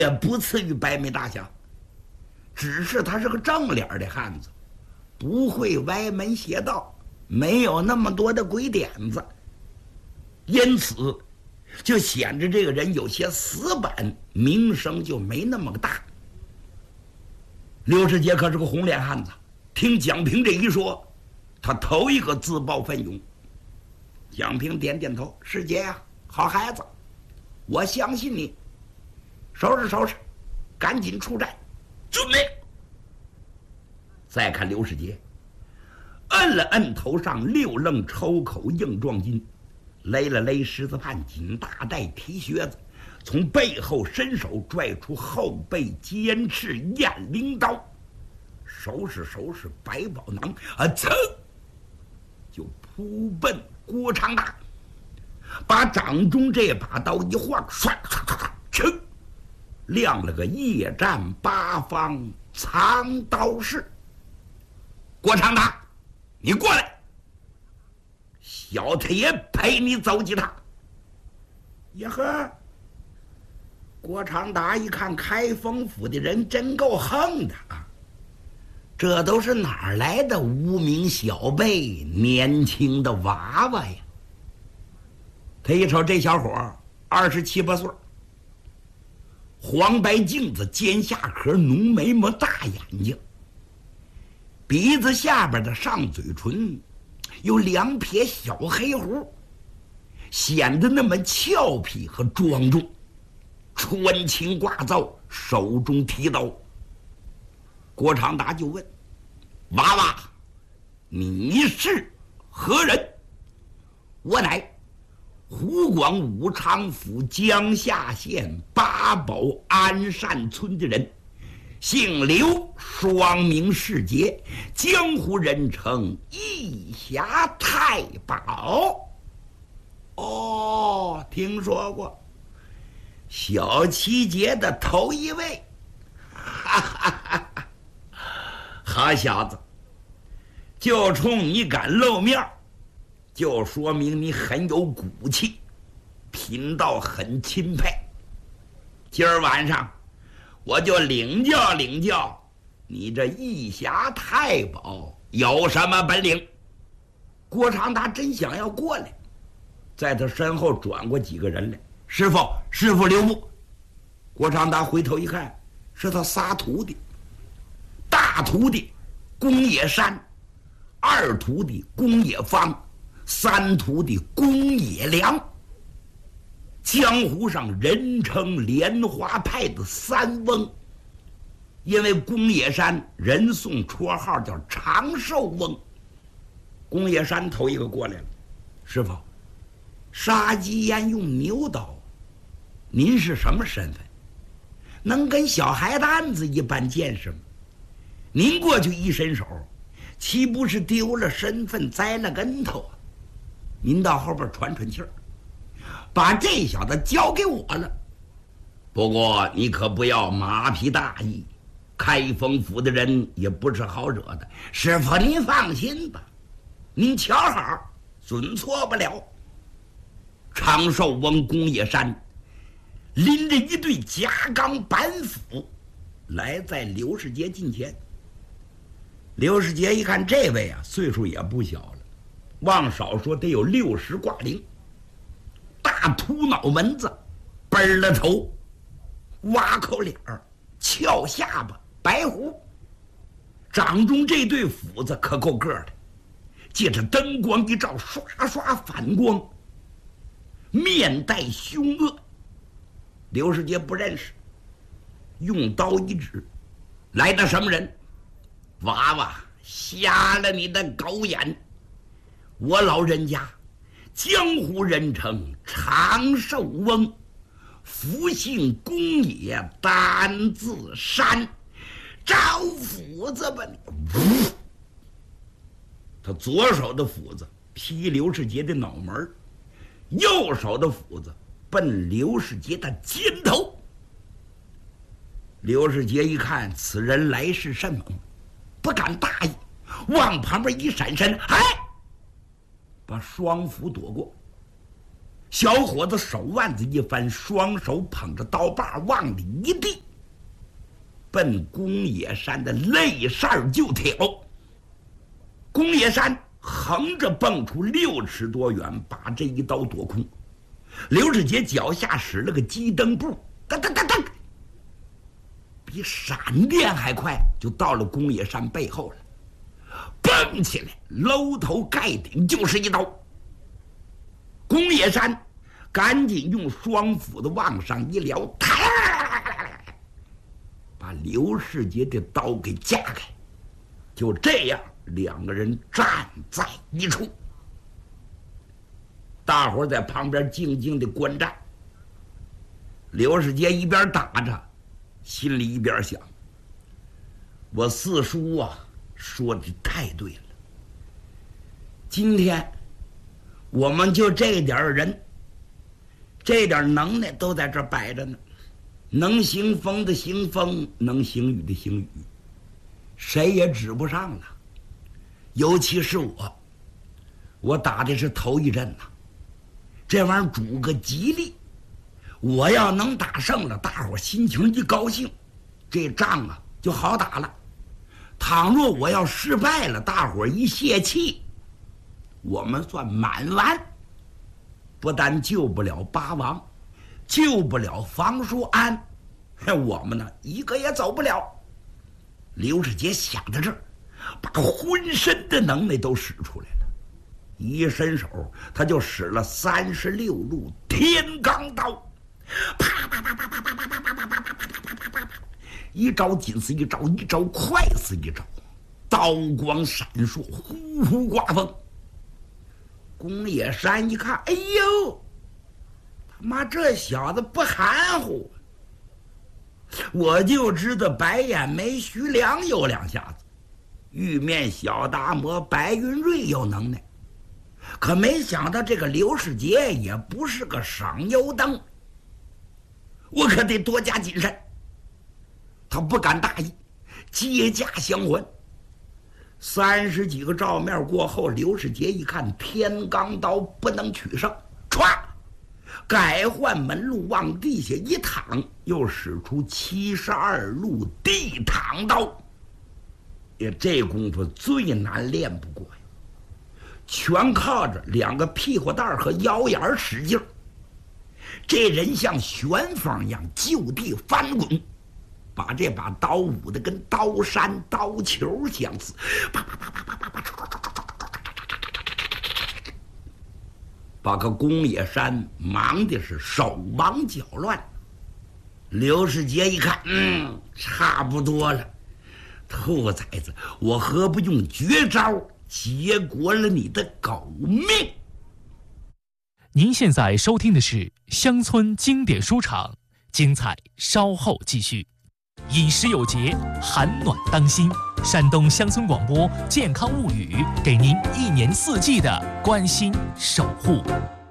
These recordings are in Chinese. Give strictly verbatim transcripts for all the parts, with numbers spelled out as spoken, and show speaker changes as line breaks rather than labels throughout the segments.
也不次于白眉大侠，只是他是个正脸的汉子，不会歪门邪道，没有那么多的鬼点子，因此就显着这个人有些死板，名声就没那么大。刘世杰可是个红脸汉子，听蒋平这一说，他头一个自报奋勇。蒋平点点头：“世杰呀，好孩子，我相信你。收拾收拾，赶紧出战，准备。”再看刘世杰，摁了摁头上六楞抽口硬壮筋，勒了勒狮子盘紧大带提靴子，从背后伸手拽出后背尖刺雁翎刀，收拾收拾百宝囊，啊噌，就扑奔郭长大，把掌中这把刀一晃，唰唰唰唰，噌，亮了个夜战八方藏刀式。郭长大，你过来，小太爷陪你走几趟。呀呵，郭长达一看开封府的人真够横的啊！这都是哪儿来的无名小辈，年轻的娃娃呀？他一瞅这小伙二十七八岁，黄白镜子，尖下壳，浓眉毛，大眼睛，鼻子下边的上嘴唇有两撇小黑胡，显得那么俏皮和庄重，穿青挂皂，手中提刀。郭长达就问：“娃娃，你是何人？”“我乃湖广武昌府江夏县八宝安善村的人，姓刘，双名世杰，江湖人称义侠太保。”“哦，听说过。小七杰的头一位。”“哈哈哈哈，好小子，就冲你敢露面，就说明你很有骨气，贫道很钦佩。今儿晚上我就领教领教你这义侠太保有什么本领。”郭长达真想要过来，在他身后转过几个人来：“师傅，师傅留步！”郭长达回头一看，是他仨徒弟，大徒弟宫野山，二徒弟宫野方，三徒弟宫野良。江湖上人称莲花派的三翁，因为宫野山人送绰号叫长寿翁。宫野山头一个过来了：“师傅，杀鸡焉用牛刀，您是什么身份？能跟小孩蛋子一般见识吗？您过去一伸手，岂不是丢了身份，栽了跟头啊？您到后边喘喘气儿，把这小子交给我了。不过你可不要马屁大意，开封府的人也不是好惹的。师傅您放心吧，您瞧好，准错不了。”长寿翁宫野山拎着一对夹钢板斧来在刘世杰近前。刘世杰一看这位啊，岁数也不小了，往少说得有六十挂零，大秃脑门子，奔了头，挖口脸儿，翘下巴，白胡，掌中这对斧子可够个的，借着灯光一照，刷刷反光，面带凶恶。刘世杰不认识，用刀一指：“来的什么人？娃娃，瞎了你的狗眼！我老人家江湖人称长寿翁，福姓公野，单字山，招斧子吧你！”他左手的斧子劈刘世杰的脑门，右手的斧子奔刘世杰的肩头。刘世杰一看此人来势甚猛，不敢大意，往旁边一闪身，哎，把双斧躲过。 小伙子手腕子一翻，双手捧着刀把往里一递，奔公野山的肋扇就挑。公野山横着蹦出六尺多远，把这一刀夺空。刘世杰脚下使了个鸡蹬步，噔噔噔噔，比闪电还快，就到了公野山背后了。蹦起来，搂头盖顶就是一刀。公野山赶紧用双斧子往上一撩，把刘世杰的刀给架开。就这样，两个人站在一处。大伙在旁边静静地观战。刘世杰一边打着，心里一边想：我四叔啊，说的太对了。今天我们就这点人，这点能耐都在这摆着呢，能行风的行风，能行雨的行雨，谁也指不上了。尤其是我，我打的是头一阵呐，这玩意儿主个吉利。我要能打胜了，大伙心情一高兴，这仗啊就好打了。倘若我要失败了，大伙一泄气，我们算满完，不但救不了八王，救不了房叔安，我们呢一个也走不了。刘世杰想到这儿，把浑身的能耐都使出来了，一伸手他就使了三十六路天罡刀，啪啪啪啪啪啪啪啪啪啪啪啪啪啪啪，一招紧似一招，一招快似一招，刀光闪烁，呼呼刮风。公野山一看，哎呦，他妈这小子不含糊，我就知道白眼眉徐良有两下子，玉面小达摩白云瑞有能耐，可没想到这个刘世杰也不是个省油灯，我可得多加谨慎。他不敢大意，接驾相还。三十几个照面过后，刘世杰一看天罡刀不能取胜，歘，改换门路往地下一躺，又使出七十二路地躺刀。也这功夫最难练不过呀，全靠着两个屁股蛋和腰眼使劲儿。这人像旋风一样就地翻滚，把这把刀舞得跟刀山刀球相似，啪啪啪啪啪啪啪，把个公野山忙的是手忙脚乱。刘世杰一看，嗯，差不多了，兔崽子，我何不用绝招结果了你的狗命？
您现在收听的是乡村经典书场，精彩稍后继续。饮食有节，寒暖当心。山东乡村广播健康物语，给您一年四季的关心守护。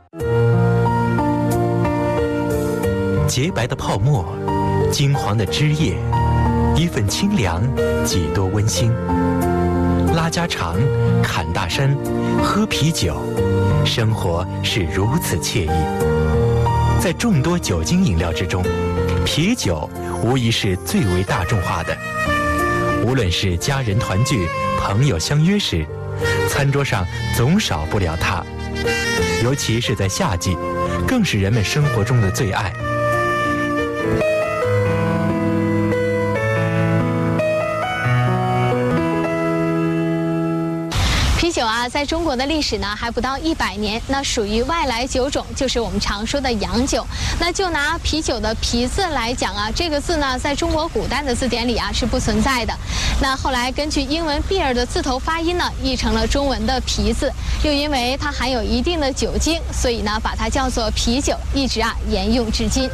洁白的泡沫，金黄的汁液，一份清凉，几多温馨。拉家常，侃大山，喝啤酒，生活是如此惬意。在众多酒精饮料之中，啤酒无疑是最为大众化的。无论是家人团聚、朋友相约时，餐桌上总少不了它。尤其是在夏季，更是人们生活中的最爱。
啤酒啊，在中国的历史呢还不到一百年，那属于外来酒种，就是我们常说的洋酒。那就拿啤酒的啤字来讲啊，这个字呢，在中国古代的字典里啊是不存在的。那后来根据英文 beer 的字头发音呢，译成了中文的啤字，又因为它含有一定的酒精，所以呢把它叫做啤酒，一直啊沿用至今。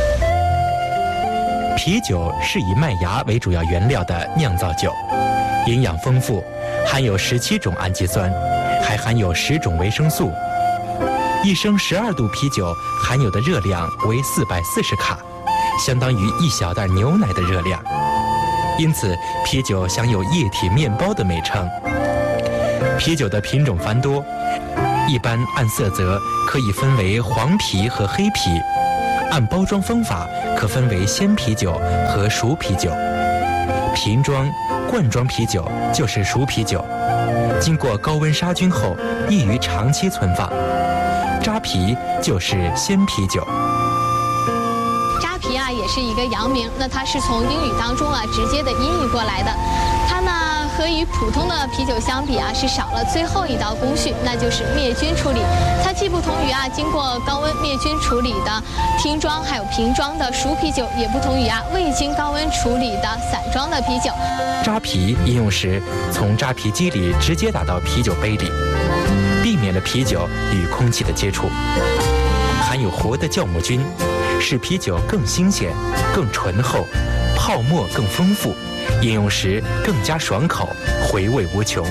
啤酒是以麦芽为主要原料的酿造酒，营养丰富，含有十七种氨基酸，还含有十种维生素。一升十二度啤酒含有的热量为四百四十卡，相当于一小袋牛奶的热量。因此，啤酒享有液体面包的美称。啤酒的品种繁多， 一般按色泽可以分为黄啤和黑啤，按包装方法可分为鲜啤酒和熟啤酒。瓶装、罐装啤酒就是熟啤酒，经过高温杀菌后易于长期存放。扎啤就是鲜啤酒。
扎啤啊，也是一个洋名，那它是从英语当中啊直接的音译过来的。它呢和与普通的啤酒相比啊，是少了最后一道工序，那就是灭菌处理。它既不同于啊经过高温灭菌处理的听装还有瓶装的熟啤酒，也不同于啊未经高温处理的散装的啤酒。
扎啤饮用时，从扎啤机里直接打到啤酒杯里，避免了啤酒与空气的接触。含有活的酵母菌，使啤酒更新鲜、更醇厚，泡沫更丰富，饮用时更加爽口，回味无穷。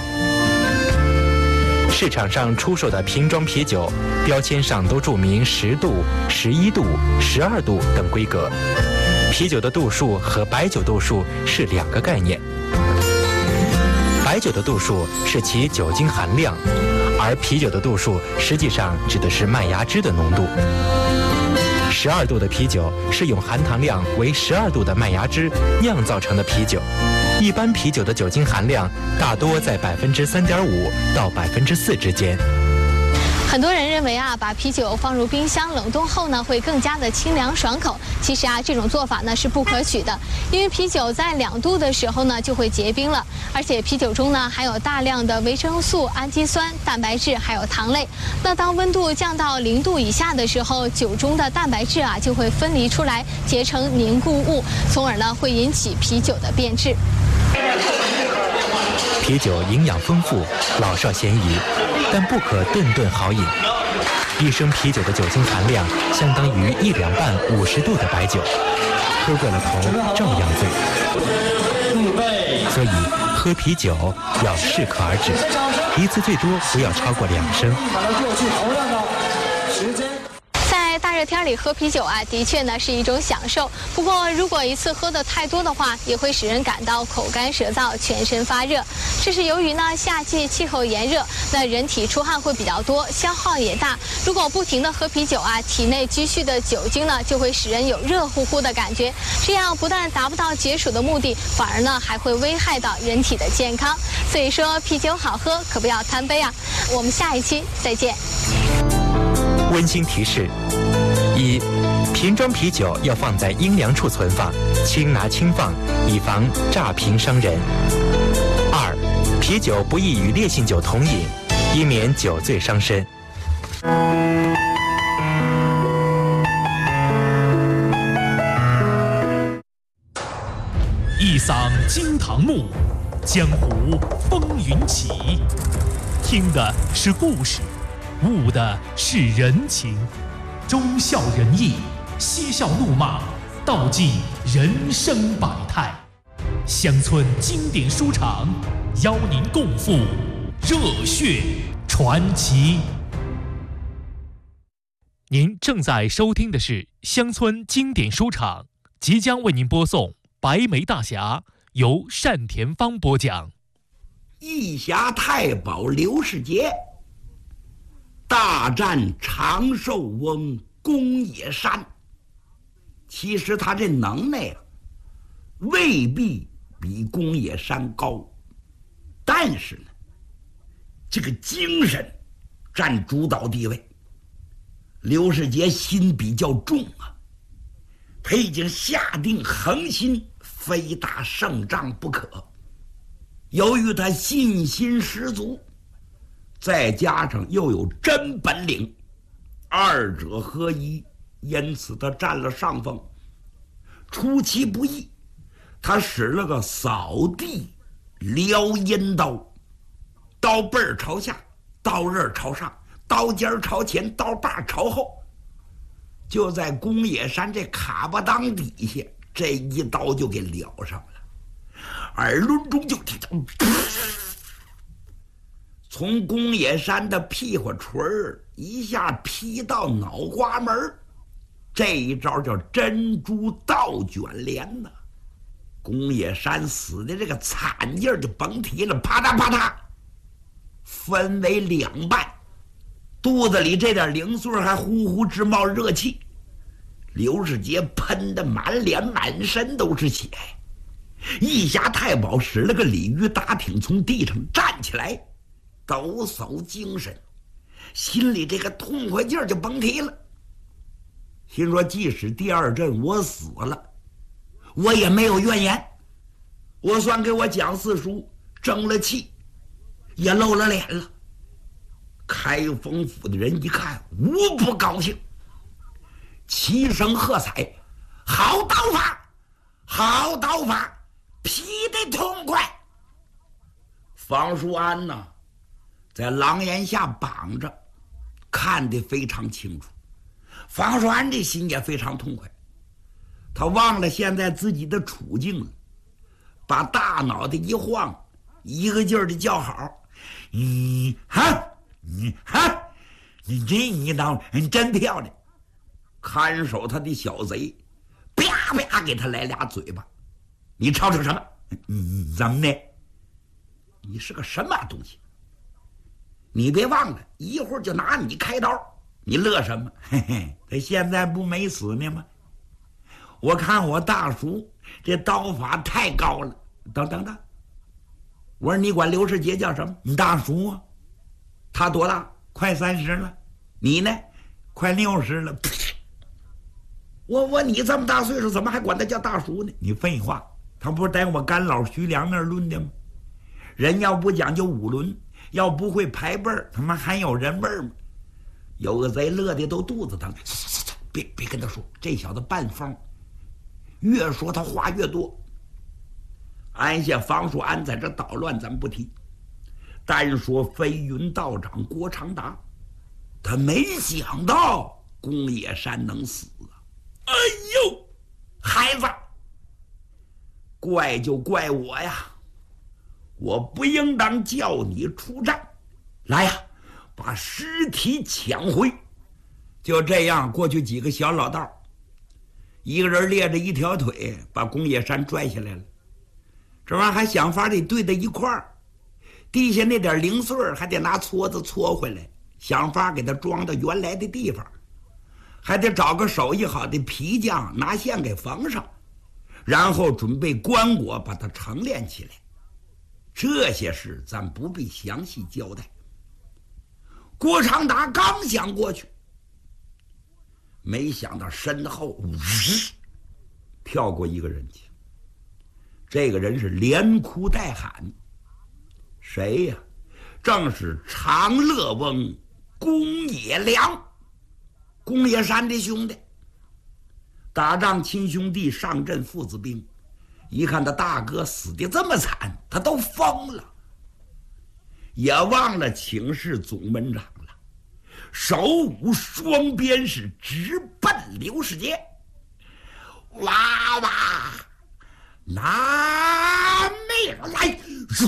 市场上出售的瓶装啤酒，标签上都注明十度、十一度、十二度等规格。啤酒的度数和白酒度数是两个概念。白酒的度数是其酒精含量，而啤酒的度数实际上指的是麦芽汁的浓度。十二度的啤酒是用含糖量为十二度的麦芽汁酿造成的啤酒。一般啤酒的酒精含量大多在百分之三点五到百分之四之间。
很多人认为啊，把啤酒放入冰箱冷冻后呢，会更加的清凉爽口。其实啊，这种做法呢是不可取的，因为啤酒在两度的时候呢就会结冰了，而且啤酒中呢含有大量的维生素、氨基酸、蛋白质还有糖类。那当温度降到零度以下的时候，酒中的蛋白质啊就会分离出来，结成凝固物，从而呢会引起啤酒的变质。
啤酒营养丰富，老少咸宜，但不可顿顿好饮。一升啤酒的酒精含量相当于一两半五十度的白酒，喝过了头照样醉。所以喝啤酒要适可而止，一次最多不要超过两升。
大热天里喝啤酒啊，的确呢是一种享受。不过，如果一次喝的太多的话，也会使人感到口干舌燥、全身发热。这是由于呢夏季气候炎热，那人体出汗会比较多，消耗也大。如果不停的喝啤酒啊，体内积蓄的酒精呢就会使人有热乎乎的感觉，这样不但达不到解暑的目的，反而呢还会危害到人体的健康。所以说，啤酒好喝，可不要贪杯啊！我们下一期再见。
温馨提示：一、瓶装啤酒要放在阴凉处存放，轻拿轻放，以防炸瓶伤人。二、啤酒不宜与烈性酒同饮，以免酒醉伤身。
一嗓惊堂木，江湖风云起。听的是故事，悟的是人情，忠孝仁义，嬉笑怒骂，道尽人生百态。乡村经典书场邀您共赴热血传奇。您正在收听的是乡村经典书场，即将为您播送《白眉大侠》，由单田芳播讲。
义侠太保刘世杰大战长寿翁公野山，其实他这能耐啊，未必比公野山高，但是呢，这个精神占主导地位。刘世杰心比较重啊，他已经下定恒心，非打胜仗不可。由于他信心十足，再加上又有真本领，二者合一，因此他占了上风。出其不意，他使了个扫地撩阴刀，刀背儿朝下，刀刃朝上，刀尖朝前，刀把朝后，就在公野山这卡巴当底下，这一刀就给撩上了。耳轮中就听到从公野山的屁股锤儿一下劈到脑瓜门，这一招叫珍珠倒卷帘呐。公野山死的这个惨劲儿就甭提了，啪嗒啪嗒分为两半， 肚子里这点零碎还呼呼直冒热气。刘世杰喷得满脸满身都是血。一下太保使了个鲤鱼打挺，从地上站起来，抖擞精神，心里这个痛快劲儿就甭提了。心说即使第二阵我死了，我也没有怨言，我算给我蒋四叔争了气，也露了脸了。开封府的人一看，无不高兴，齐声喝彩：好刀法，好刀法，劈得痛快。方叔安呢，在廊檐下绑着，看得非常清楚。方叔安这心也非常痛快，他忘了现在自己的处境了，把大脑袋一晃，一个劲儿的叫好：你哈，你哈，你这一刀真漂亮！看守他的小贼啪啪给他来俩嘴巴。你吵吵什么？你怎么呢？你是个什么东西？你别忘了，一会儿就拿你开刀。你乐什么？嘿嘿，他现在不没死呢吗？我看我大叔这刀法太高了。等等等，我说你管刘世杰叫什么？你大叔啊？他多大？快三十了。你呢？快六十了。我我你这么大岁数，怎么还管他叫大叔呢？你废话，他不是在我干老徐良那儿论的吗？人要不讲究五伦，要不会排辈儿，他妈还有人味儿吗？有个贼乐的都肚子疼，别别跟他说，这小子半疯，越说他话越多。按下方叔安在这捣乱，咱不提，单说飞云道长郭长达，他没想到公野山能死啊！哎呦，孩子，怪就怪我呀，我不应当叫你出战，来呀，把尸体抢回。就这样，过去几个小老道，一个人列着一条腿，把公野山拽下来了。这玩意儿还想法得对在一块儿，地下那点零碎还得拿撮子搓回来，想法给它装到原来的地方，还得找个手艺好的皮匠拿线给缝上，然后准备棺椁把它成殓起来。这些事咱不必详细交代。郭长达刚想过去，没想到身后呜跳过一个人去。这个人是连哭带喊，谁呀？正是长乐翁公野良，公野山的兄弟。打仗亲兄弟，上阵父子兵，一看他大哥死的这么惨，他都疯了，也忘了请示总门长了，手舞双鞭是直奔刘世杰。哇哇，拿命来！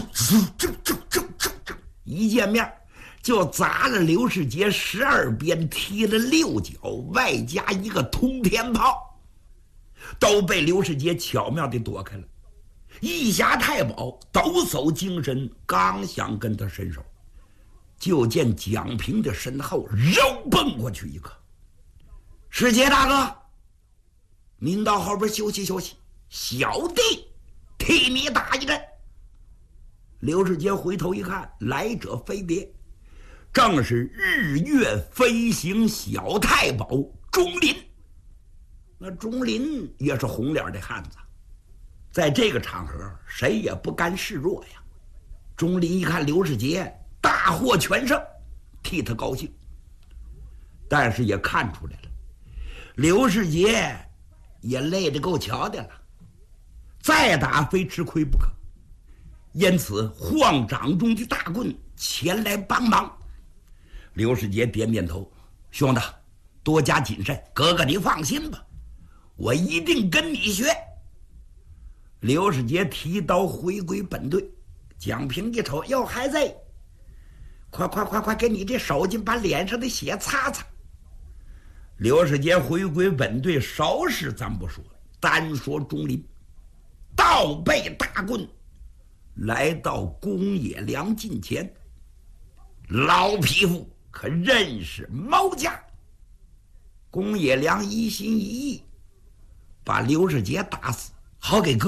一见面就砸了刘世杰十二鞭，踢了六脚，外加一个通天炮，都被刘世杰巧妙地躲开了。义侠太保抖擞精神，刚想跟他伸手，就见蒋平的身后肉蹦过去一个。世杰大哥，您到后边休息休息，小弟替你打一阵。刘世杰回头一看，来者非别，正是日月飞行小太保钟林。那钟林也是红脸的汉子，在这个场合谁也不甘示弱呀。钟林一看刘世杰大获全胜，替他高兴，但是也看出来了，刘世杰也累得够瞧的了，再打非吃亏不可，因此晃掌中的大棍前来帮忙。刘世杰点点头，兄弟多加谨慎，哥哥你放心吧，我一定跟你学。刘世杰提刀回归本队，蒋平一瞅，哟孩子，快快快快给你这手巾把脸上的血擦擦。刘世杰回归本队，熟识咱不说，单说钟林倒背大棍来到公野良近前。老匹夫， 可认识毛家。公爷良一心一意，把刘世杰打死，好给哥